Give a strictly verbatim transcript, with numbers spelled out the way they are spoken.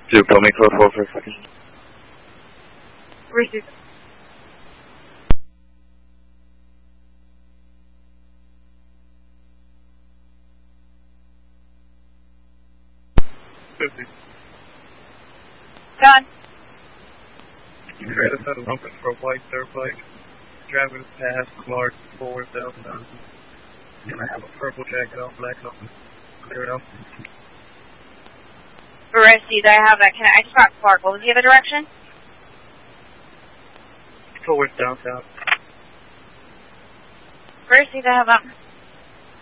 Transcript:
Two, pull me code four for a second. Receive. fifty. Done. Credit card open for a white dirt bike. Driving past Clark forward downtown. And I have a purple jacket on, black on. Clear it up. Received. I have that. Can I, I just got Clark. What was the other direction? Towards downtown. Received. I have that.